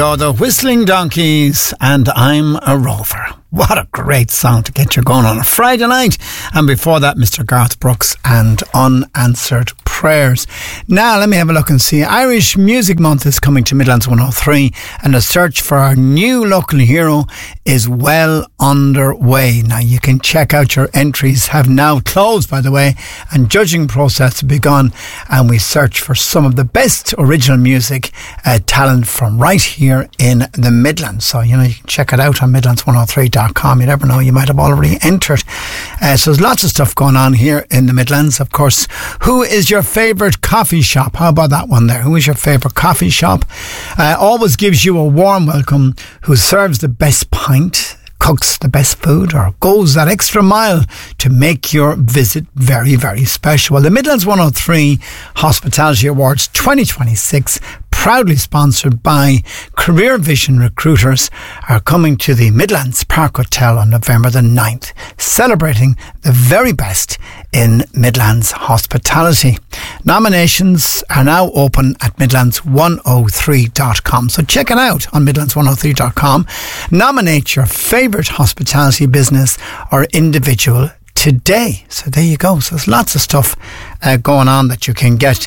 Oh, the Whistling Donkeys and I'm a Rover. What a great song to get you going on a Friday night. And before that, Mr. Garth Brooks and Unanswered Prayers. Now, let me have a look and see. Irish Music Month is coming to Midlands 103, and the search for our new local hero is well underway. Now, you can check out your entries, have now closed, by the way, and judging process has begun, and we search for some of the best original music talent from right here in the Midlands. So, you can check it out on Midlands103.com. You never know, you might have already entered. So there's lots of stuff going on here in the Midlands. Of course, who is your favourite coffee shop? How about that one there? Who is your favourite coffee shop? Always gives you a warm welcome. Who serves the best pint, cooks the best food, or goes that extra mile to make your visit very, very special? Well, the Midlands 103 Hospitality Awards 2026, proudly sponsored by Career Vision Recruiters, are coming to the Midlands Park Hotel on November the 9th, celebrating the very best in Midlands hospitality. Nominations are now open at Midlands103.com, so check it out on Midlands103.com. Nominate your favourite hospitality business or individual today. So there you go. So there's lots of stuff going on that you can get,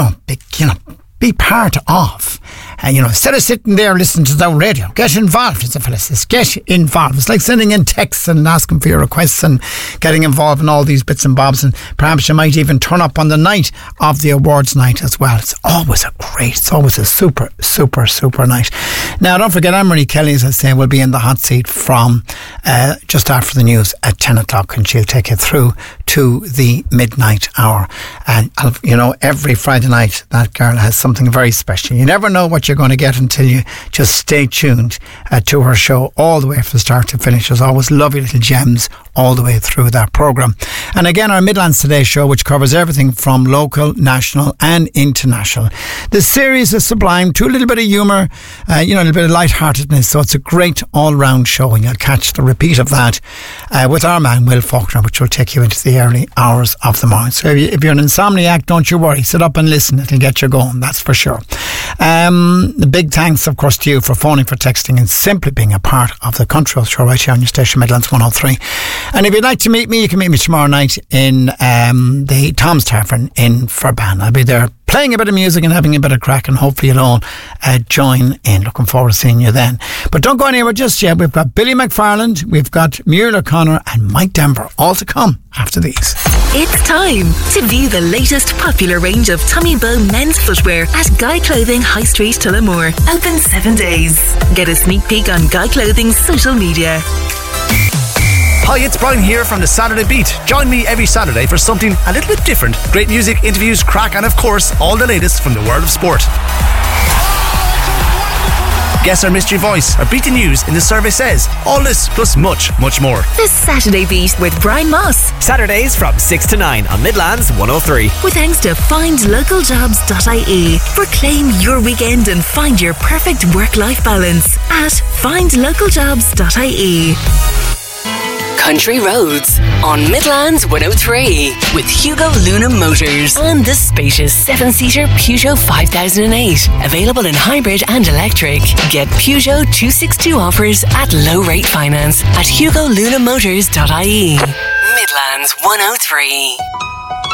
be part of. Instead of sitting there listening to the radio, get involved, as a fellow says. Get involved. It's like sending in texts and asking for your requests and getting involved in all these bits and bobs. And perhaps you might even turn up on the night of the awards night as well. It's always a super, super, super night. Now, don't forget, Anne-Marie Kelly, as I say, will be in the hot seat from just after the news at 10 o'clock, and she'll take you through to the midnight hour. And, every Friday night, that girl has something very special. You never know what you're going to get until you just stay tuned to her show all the way from start to finish. There's always lovely little gems all the way through that programme. And again, our Midlands Today show, which covers everything from local, national and international. The series is sublime, too, a little bit of humour, a little bit of lightheartedness. So it's a great all-round show, and you'll catch the repeat of that with our man Will Faulkner, which will take you into the early hours of the morning. So if you're an insomniac, don't you worry. Sit up and listen. It'll get you going, that's for sure. The big thanks, of course, to you for phoning, for texting, and simply being a part of the Country Road Show right here on your station, Midlands 103. And if you'd like to meet me, you can meet me tomorrow night in the Tom's Tavern in Ferban. I'll be there playing a bit of music and having a bit of crack, and hopefully you'll all join in. Looking forward to seeing you then. But don't go anywhere just yet. We've got Billy McFarland, we've got Muir O'Connor and Mike Denver, all to come after these. It's time to view the latest popular range of Tommy Bow men's footwear at Guy Clothing High Street, Tullamore. Open 7 days. Get a sneak peek on Guy Clothing's social media. Hi, it's Brian here from the Saturday Beat. Join me every Saturday for something a little bit different. Great music, interviews, crack, and of course, all the latest from the world of sport. Guess our mystery voice, our beat the news in the survey says. All this plus much, much more. The Saturday Beat with Brian Moss. Saturdays from 6 to 9 on Midlands 103. With thanks to findlocaljobs.ie. Proclaim your weekend and find your perfect work-life balance at findlocaljobs.ie. Country Roads on Midlands 103 with Hugo Luna Motors and the spacious 7-seater Peugeot 5008. Available in hybrid and electric. Get Peugeot 262 offers at low rate finance at hugolunamotors.ie. Midlands 103.